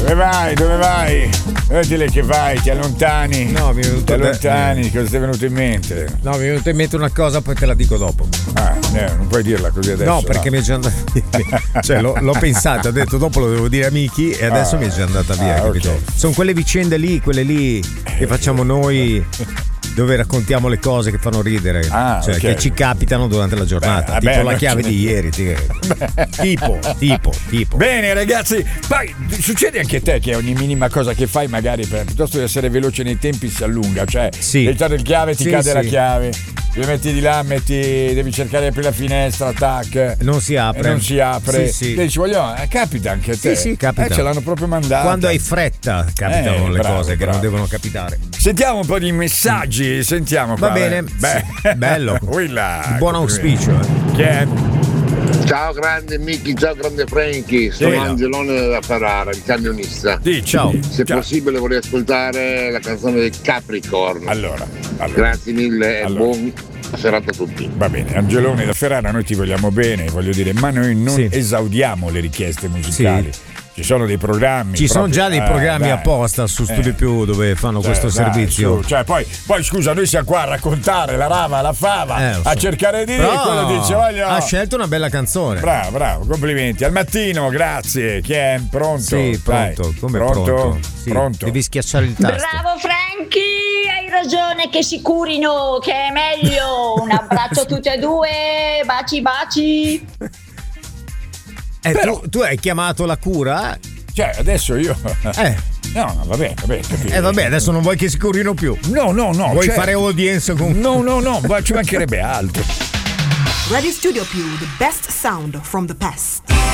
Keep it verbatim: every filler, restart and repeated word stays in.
Dove vai? Dove vai? Vedile che vai, ti allontani. No, mi è venuto Ti allontani, eh. cosa ti è venuto in mente? No, mi è venuto in mente una cosa, poi te la dico dopo. Ah, eh, non puoi dirla così adesso. No, perché no. mi è già andata via. Cioè, l'ho, l'ho pensato, ho detto dopo lo devo dire a Miki e adesso Ah, mi è già andata via, ah, capito? okay. Sono quelle vicende lì, quelle lì che facciamo noi, dove raccontiamo le cose che fanno ridere, Ah, cioè okay. che ci capitano durante la giornata. Beh, tipo vabbè, la no, chiave ce di ne- ieri. ti- tipo, tipo, tipo. Bene ragazzi, poi succede anche a te che ogni minima cosa che fai magari per, piuttosto di essere veloce nei tempi si allunga, cioè Sì. devi il chiave, ti Sì, cade sì. la chiave, ti metti di là, metti, devi cercare di aprire la finestra, tac, Non si apre. e non si apre. Sì, sì. E dici, voglio, eh, capita anche a te. Sì, sì, capita. Eh, ce l'hanno proprio mandato. Quando hai fretta capitano Eh, le bravo, cose che bravo. non devono capitare. Sentiamo un po' di messaggi, sentiamo qua. Va bene, Beh, sì, bello. Uilla, Buon complimenti. auspicio. eh. Chi è? Ciao grande Miki, ciao grande Frankie, sono Sì. Angelone da Ferrara, il camionista. Dici. Ciao. Se Ciao. possibile vorrei ascoltare la canzone di Capricorn. Allora, allora. Grazie mille Allora. e buon serata a tutti. Va bene, Angelone da Ferrara, noi ti vogliamo bene, voglio dire, ma noi non Sì. esaudiamo le richieste musicali. Sì. Ci sono dei programmi. Ci sono proprio- già dei eh, programmi dai. apposta su Studio Eh. Più dove fanno Cioè, questo dai, servizio. su, cioè, poi, poi scusa, noi siamo qua a raccontare la rava, la fava, Eh, lo so. a cercare di dire Però quello dice voglio. ha scelto una bella canzone. Bravo, bravo, complimenti. Al mattino, grazie. Chi è? Pronto? Sì, Dai. pronto. Come pronto? pronto? Sì, Pronto? Devi schiacciare il tasto. Bravo Frankie, hai ragione che si curino, che è meglio. Un abbraccio a tutti e due, baci baci. Eh, Però- tu, tu hai chiamato la cura? Cioè, adesso io. Eh, No, no, va bene, va bene, capito. eh vabbè, adesso non vuoi che si curino più. No, no, no. Vuoi cioè- fare audience con. No, no, no, ma ci mancherebbe altro. Radio Studio Più, the best sound from the past.